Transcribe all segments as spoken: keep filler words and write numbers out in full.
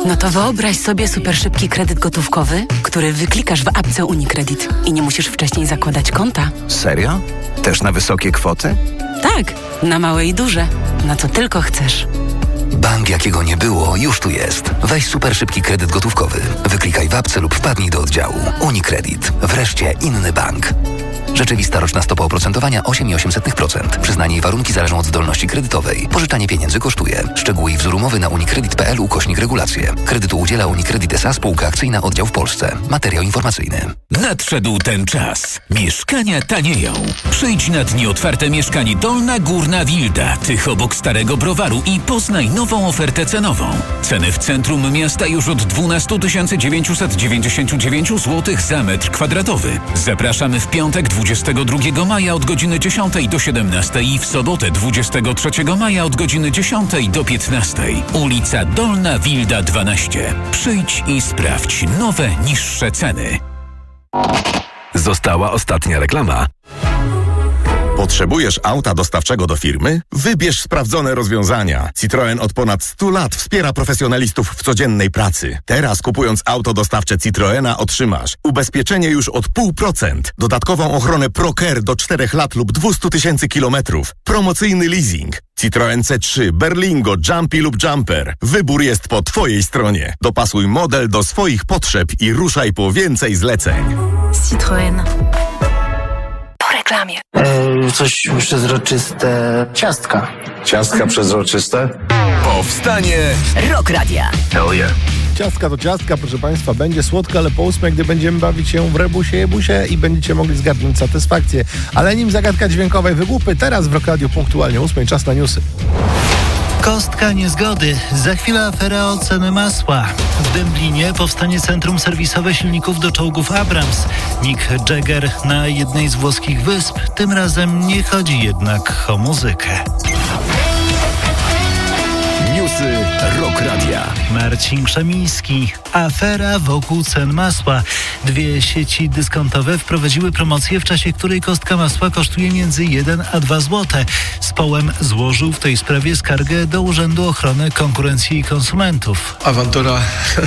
No to wyobraź sobie super szybki kredyt gotówkowy, który wyklikasz w apce UniCredit i nie musisz wcześniej zakładać konta. Serio? Też na wysokie kwoty? Tak, na małe i duże. Na co tylko chcesz. Bank, jakiego nie było, już tu jest. Weź super szybki kredyt gotówkowy. Wyklikaj w apce lub wpadnij do oddziału. UniCredit. Wreszcie inny bank. Rzeczywista roczna stopa oprocentowania osiem przecinek osiem procent. Przyznanie i warunki zależą od zdolności kredytowej. Pożyczanie pieniędzy kosztuje. Szczegóły i wzór umowy na unicredit kropka p l ukośnik regulacje. Kredytu udziela UniCredit S A spółka akcyjna oddział w Polsce. Materiał informacyjny. Nadszedł ten czas. Mieszkania tanieją. Przyjdź na dni otwarte mieszkań Dolna Górna Wilda, tych obok Starego Browaru i poznaj nową ofertę cenową. Ceny w centrum miasta już od dwanaście tysięcy dziewięćset dziewięćdziesiąt dziewięć złotych za metr kwadratowy. Zapraszamy w piątek dwudziestego drugiego maja od godziny dziesiątej do siedemnastej i w sobotę dwudziestego trzeciego maja od godziny dziesiątej do piętnastej. Ulica Dolna Wilda dwanaście. Przyjdź i sprawdź nowe, niższe ceny. Została ostatnia reklama. Potrzebujesz auta dostawczego do firmy? Wybierz sprawdzone rozwiązania. Citroen od ponad stu lat wspiera profesjonalistów w codziennej pracy. Teraz kupując auto dostawcze Citroena otrzymasz ubezpieczenie już od pół procent, dodatkową ochronę ProCare do czterech lat lub dwieście tysięcy kilometrów, promocyjny leasing. Citroen C trzy, Berlingo, Jumpy lub Jumper. Wybór jest po Twojej stronie. Dopasuj model do swoich potrzeb i ruszaj po więcej zleceń. Citroen. Reklamie. Eee, coś przezroczyste. Ciastka. Ciastka przezroczyste? Powstanie Rock Radia. Hell yeah. Ciastka to ciastka, proszę Państwa, będzie słodko, ale po ósmej, gdy będziemy bawić się w rebusie, jebusie i będziecie mogli zgadnąć satysfakcję. Ale nim zagadka dźwiękowej wygłupy, teraz w Rock Radio punktualnie ósmej, czas na newsy. Kostka niezgody. Za chwilę afera o ceny masła. W Dęblinie powstanie centrum serwisowe silników do czołgów Abrams. Mick Jagger na jednej z włoskich wysp. Tym razem nie chodzi jednak o muzykę. Newsy Rock Radia. Marcin Krzemiński. Afera wokół cen masła. Dwie sieci dyskontowe wprowadziły promocję, w czasie której kostka masła kosztuje między jeden a dwa złote. Społem złożył w tej sprawie skargę do Urzędu Ochrony Konkurencji i Konsumentów. Awantura,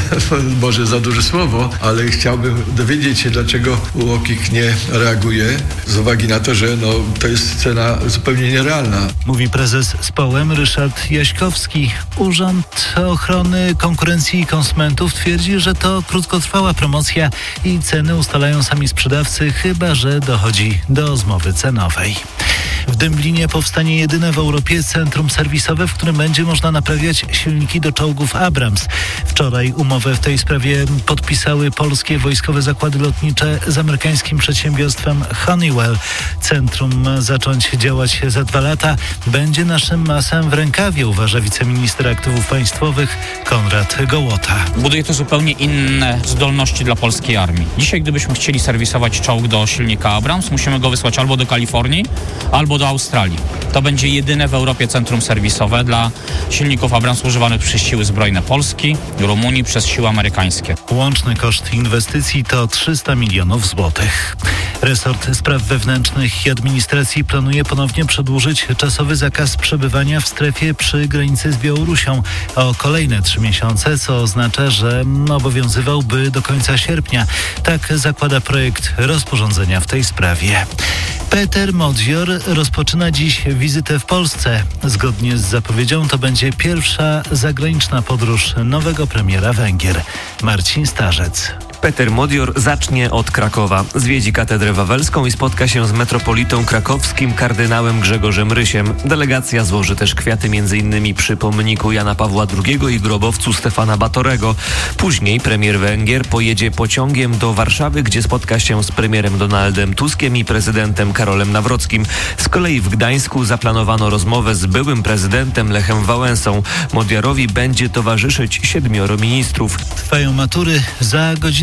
może za duże słowo, ale chciałbym dowiedzieć się, dlaczego U O K I K nie reaguje, z uwagi na to, że no, to jest cena zupełnie nierealna. Mówi prezes Społem Ryszard Jaśkowski. Urząd Ochrony Konkurencji i Konsumentów twierdzi, że to krótkotrwała promocja i ceny ustalają sami sprzedawcy, chyba że dochodzi do zmowy cenowej. W Dęblinie powstanie jedyne w Europie centrum serwisowe, w którym będzie można naprawiać silniki do czołgów Abrams. Wczoraj umowę w tej sprawie podpisały polskie wojskowe zakłady lotnicze z amerykańskim przedsiębiorstwem Honeywell. Centrum ma zacząć działać za dwa lata. Będzie naszym masem w rękawie, uważa wiceminister aktywów państwowych Konrad Gołota. Buduje to zupełnie inne zdolności dla polskiej armii. Dzisiaj, gdybyśmy chcieli serwisować czołg do silnika Abrams, musimy go wysłać albo do Kalifornii, albo do Australii. To będzie jedyne w Europie centrum serwisowe dla silników Abrams używanych przez siły zbrojne Polski, Rumunii, przez siły amerykańskie. Łączny koszt inwestycji to trzysta milionów złotych. Resort Spraw Wewnętrznych i Administracji planuje ponownie przedłużyć czasowy zakaz przebywania w strefie przy granicy z Białorusią o kolejne trzy miesiące, co oznacza, że obowiązywałby do końca sierpnia. Tak zakłada projekt rozporządzenia w tej sprawie. Peter Modzior rozpoczyna dziś wizytę w Polsce. Zgodnie z zapowiedzią to będzie pierwsza zagraniczna podróż nowego premiera Węgier. Marcin Starzec. Peter Modzior zacznie od Krakowa. Zwiedzi katedrę wawelską i spotka się z metropolitą krakowskim kardynałem Grzegorzem Rysiem. Delegacja złoży też kwiaty m.in. przy pomniku Jana Pawła drugiego i grobowcu Stefana Batorego. Później premier Węgier pojedzie pociągiem do Warszawy, gdzie spotka się z premierem Donaldem Tuskiem i prezydentem Karolem Nawrockim. Z kolei w Gdańsku zaplanowano rozmowę z byłym prezydentem Lechem Wałęsą. Modiarowi będzie towarzyszyć siedmioro ministrów. Trwają matury. Za godzinę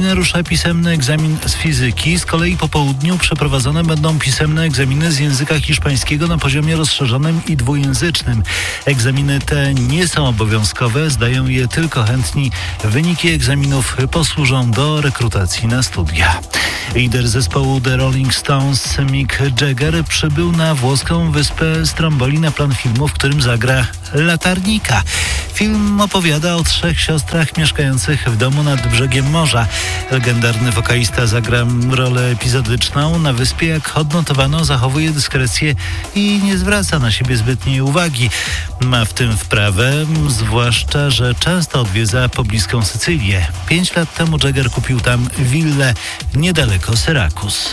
godzinę rusza pisemny egzamin z fizyki. Z kolei po południu przeprowadzone będą pisemne egzaminy z języka hiszpańskiego na poziomie rozszerzonym i dwujęzycznym. Egzaminy te nie są obowiązkowe, zdają je tylko chętni. Wyniki egzaminów posłużą do rekrutacji na studia. Lider zespołu The Rolling Stones Mick Jagger przybył na włoską wyspę Stromboli na plan filmu, w którym zagra latarnika. Film opowiada o trzech siostrach mieszkających w domu nad brzegiem morza. Legendarny wokalista zagra rolę epizodyczną. Na wyspie, jak odnotowano, zachowuje dyskrecję i nie zwraca na siebie zbytniej uwagi. Ma w tym wprawę, zwłaszcza, że często odwiedza pobliską Sycylię. Pięć lat temu Jagger kupił tam willę niedaleko Syrakus.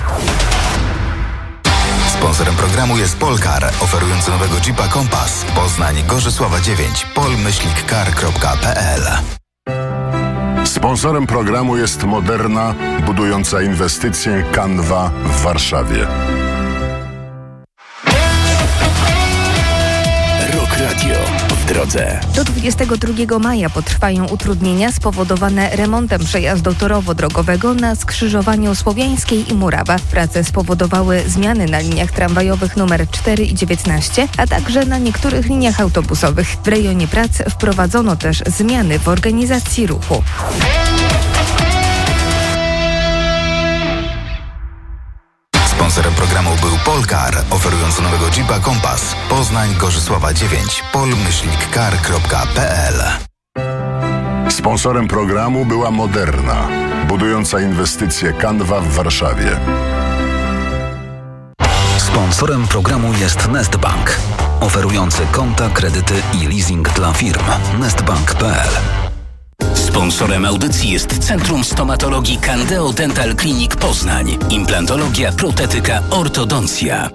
Sponsorem programu jest Polkar, oferujący nowego Jeepa Compass. Poznań, Gorzysława dziewięć, pol myślnik car kropka p l. Sponsorem programu jest Moderna, budująca inwestycję Canva w Warszawie. Rock Radio w drodze. Do dwudziestego drugiego maja potrwają utrudnienia spowodowane remontem przejazdu torowo-drogowego na skrzyżowaniu Słowiańskiej i Murawa. Prace spowodowały zmiany na liniach tramwajowych numer cztery i dziewiętnaście, a także na niektórych liniach autobusowych. W rejonie prac wprowadzono też zmiany w organizacji ruchu. Sponsorem programu był Polkar, oferujący nowego Jeepa Compass. Poznań, Gorzysława dziewięć, pol myślnik car kropka p l. Sponsorem programu była Moderna, budująca inwestycje Canva w Warszawie. Sponsorem programu jest Nestbank, oferujący konta, kredyty i leasing dla firm. nestbank kropka p l. Sponsorem audycji jest Centrum Stomatologii Candeo Dental Clinic Poznań. Implantologia, protetyka, ortodoncja.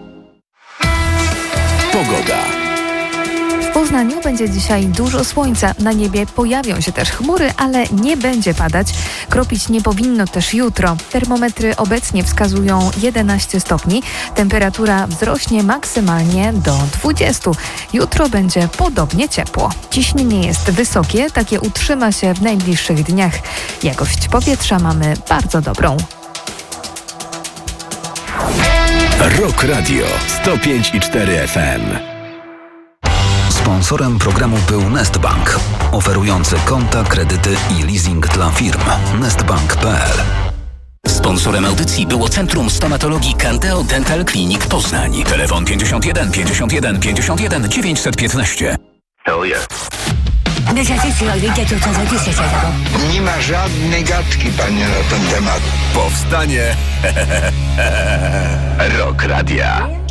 Pogoda. W Poznaniu będzie dzisiaj dużo słońca. Na niebie pojawią się też chmury, ale nie będzie padać. Kropić nie powinno też jutro. Termometry obecnie wskazują jedenaście stopni. Temperatura wzrośnie maksymalnie do dwudziestu. Jutro będzie podobnie ciepło. Ciśnienie jest wysokie, takie utrzyma się w najbliższych dniach. Jakość powietrza mamy bardzo dobrą. Rock Radio sto pięć i cztery F M. Sponsorem programu był Nestbank, oferujący konta, kredyty i leasing dla firm. nestbank kropka p l. Sponsorem audycji było Centrum Stomatologii Candeo Dental Clinic Poznań. Telefon pięćdziesiąt jeden pięćdziesiąt jeden pięćdziesiąt jeden dziewięćset piętnaście. Hell yeah. Nie ma żadnej gadki, panie, na ten temat. Powstanie Rock Radia.